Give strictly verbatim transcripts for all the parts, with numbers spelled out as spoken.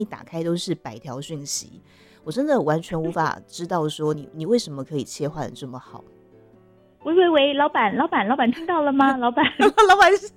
一打开都是百条讯息，我真的完全无法知道说你你为什么可以切换的这么好。 喂喂喂，老板老板老板听到了吗？老板老板是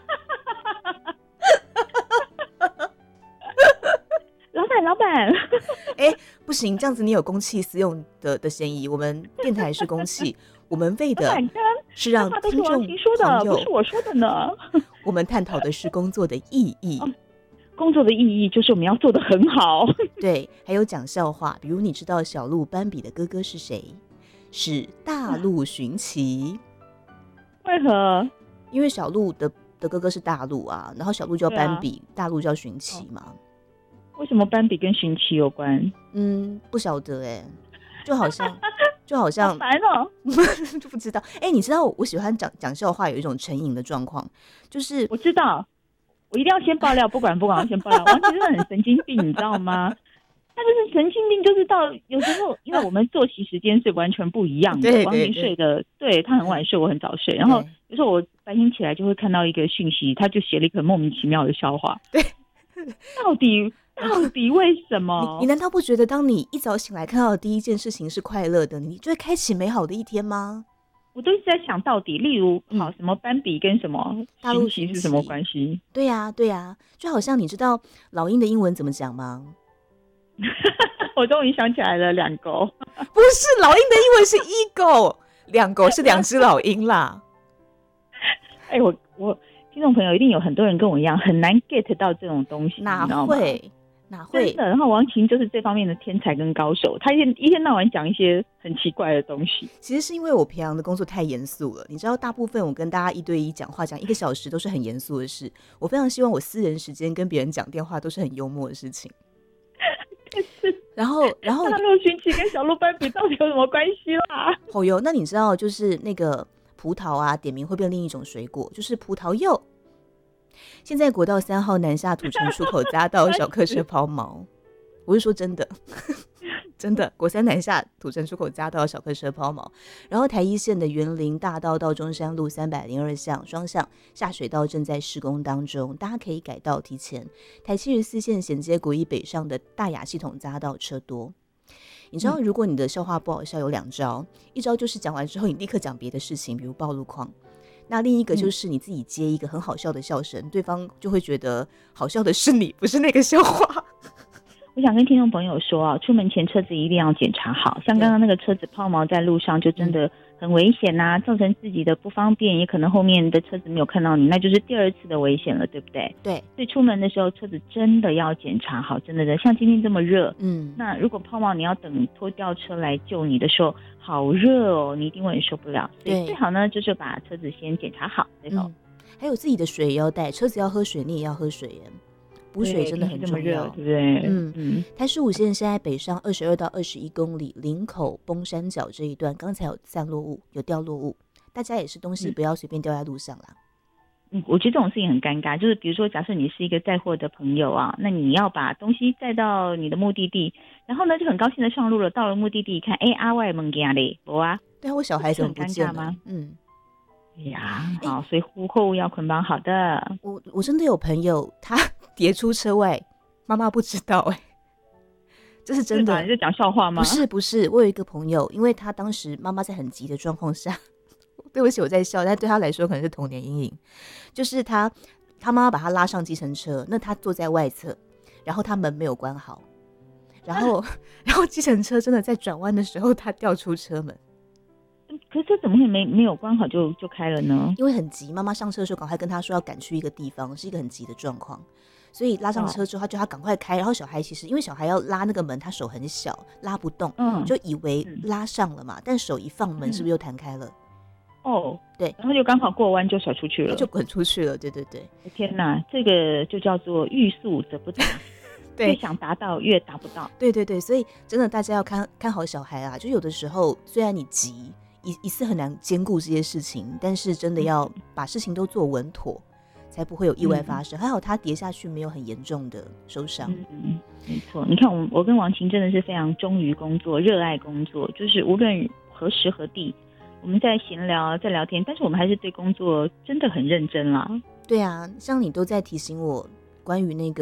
老板老板哎、不行，这样子你有公器私用的的嫌疑。我们电台是公器，我们为的是让话都是听众王琴说的， 朋友， 不是我说的呢。 我们探讨的是工作的意义。 哦工作的意义就是我们要做得很好。 对，还有讲笑话，比如你知道小鹿斑比的哥哥是谁？是大鹿寻奇。 为何？ 因为小鹿的的哥哥是大鹿啊，然后小鹿叫斑比，啊、大鹿叫寻奇嘛。 为什么斑比跟寻奇有关？ 嗯，不晓得哎、欸，就好像就好像好烦哦， 就不知道。哎、欸，你知道我喜欢讲讲笑话有一种成瘾的状况，就是我知道。我一定要先爆料，不管不管，我先爆料。王琦真的很神经病，你知道吗？他就是神经病，就是到有时候，因为我们作息时间是完全不一样的。王琦睡的，对他很晚睡，我很早睡。然后有时候我白天起来就会看到一个讯息，他就写了一个莫名其妙的笑话。 对， 到底到底为什么？ 你, 你难道不觉得，当你一早醒来看到的第一件事情是快乐的，你就会开启美好的一天吗？ 我都一直在想到底，例如好什么斑比跟什么寻奇是什么关系？ 对呀、啊、对呀、啊，就好像你知道老鹰的英文怎么讲吗？ 我终于想起来了，两狗。 不是，老鹰的英文是 eagle， 两狗是两只老鹰啦。 哎、欸，我我听众朋友一定有很多人跟我一样很难 get 到这种东西， 哪会？哪会？ 真的。然后王琴就是这方面的天才跟高手，他一天一天到晚讲一些很奇怪的东西。 其实是因为我平常的工作太严肃了，你知道，大部分我跟大家一对一讲话讲一个小时都是很严肃的事。我非常希望我私人时间跟别人讲电话都是很幽默的事情。然后，然后大陆寻奇跟小鹿斑比到底有什么关系啦？ 哦哟，那你知道就是那个葡萄啊，点名会变另一种水果，就是葡萄柚。现在国道三号南下土城出口匝道小客车抛锚，我是说真的，真的，国三南下土城出口匝道小客车抛锚，然后台一线的园林大道到中山路三百零二巷双向下水道正在施工当中，大家可以改道提前。台七十四线衔接国一北上的大雅系统匝道车多。你知道，如果你的笑话不好笑，有两招，一招就是讲完之后你立刻讲别的事情，比如暴露框。那另一个就是你自己接一个很好笑的笑声、嗯、对方就会觉得好笑的是你，不是那个笑话。 我想跟听众朋友说啊，出门前车子一定要检查好，像刚刚那个车子抛锚在路上就真的很危险啊、嗯、造成自己的不方便，也可能后面的车子没有看到你，那就是第二次的危险了，对不对？ 对， 所以出门的时候车子真的要检查好，真的的，像今天这么热，嗯，那如果抛锚你要等拖吊车来救你的时候好热哦，你一定会很受不了，所以最好呢就是把车子先检查好，最后、嗯、 还有自己的水也要带，车子要喝水，你也要喝水耶，补水真的很重要， 对不对？ 嗯嗯。台十五线现在北上二十二到二十一公里，林口崩山角这一段刚才有散落物，有掉落物，大家也是东西不要随便掉在路上啦。 嗯，我觉得这种事情很尴尬，就是比如说假设你是一个载货的朋友啊，那你要把东西载到你的目的地，然后呢就很高兴的上路了，到了目的地一看，哎，阿外蒙家嘞，不啊？ 对啊，我小孩怎么不见了？ 吗？ 嗯。 哎呀，好，所以货物要捆绑好的。 我我真的有朋友，他跌出车外，妈妈不知道哎、欸，这是真的。 你在讲笑话吗？ 不是不是，我有一个朋友，因为他当时妈妈在很急的状况下，对不起我在笑，但对他来说可能是童年阴影。就是他他妈妈把他拉上计程车，那他坐在外侧，然后他门没有关好，然后、啊、然后计程车真的在转弯的时候，他掉出车门。 可是这怎么会没没有关好就就开了呢？ 因为很急，妈妈上车的时候赶快跟他说要赶去一个地方，是一个很急的状况，所以拉上车之后他就他赶快开，然后小孩其实因为小孩要拉那个门，他手很小拉不动，嗯，就以为拉上了嘛，嗯、但手一放门是不是又弹开了？ 哦， 对， 然后就刚好过弯就甩出去了， 就滚出去了，对对对。 天哪，这个就叫做欲速则不达。对，越想达到越达不到。 对对对，所以真的大家要看看好小孩啊，就有的时候虽然你急。一, 一次很难兼顾这些事情，但是真的要把事情都做稳妥，才不会有意外发生。嗯、还好他跌下去没有很严重的受伤。 嗯，没错。你看我我跟王琴真的是非常忠于工作，热爱工作，就是无论何时何地，我们在闲聊在聊天，但是我们还是对工作真的很认真啦。 对啊，像你都在提醒我关于那个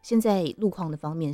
现在路况的方面